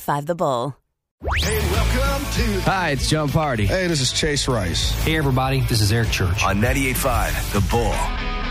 98.5 The Bull. Hey, welcome to... Hi, it's John Party. Hey, this is Chase Rice. Hey, everybody, this is Eric Church. On 98.5 The Bull.